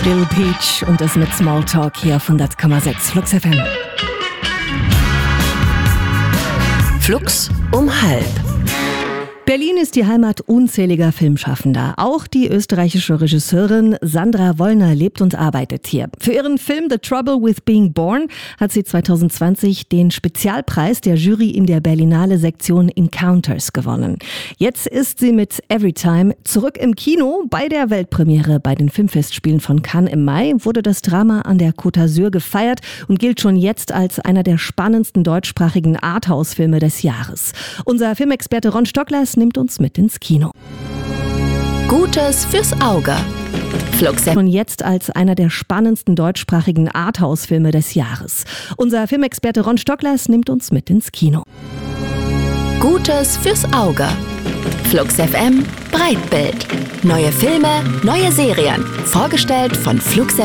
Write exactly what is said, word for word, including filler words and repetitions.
Lil Peach und das mit Smalltalk hier auf hundert Komma sechs Flux F M. Flux um halb. Berlin ist die Heimat unzähliger Filmschaffender. Auch die österreichische Regisseurin Sandra Wollner lebt und arbeitet hier. Für ihren Film The Trouble with Being Born hat sie zwanzig zwanzig den Spezialpreis der Jury in der Berlinale Sektion Encounters gewonnen. Jetzt ist sie mit Everytime zurück im Kino. Bei der Weltpremiere bei den Filmfestspielen von Cannes im Mai wurde das Drama an der Côte d'Azur gefeiert und gilt schon jetzt als einer der spannendsten deutschsprachigen Arthouse-Filme des Jahres. Unser Filmexperte Ron Stocklers nimmt uns mit ins Kino. Gutes fürs Auge. Flux Schon jetzt als einer der spannendsten deutschsprachigen Arthouse-Filme des Jahres. Unser Filmexperte Ron Stocklers nimmt uns mit ins Kino. Gutes fürs Auge. Flux F M Breitbild. Neue Filme, neue Serien. Vorgestellt von Flux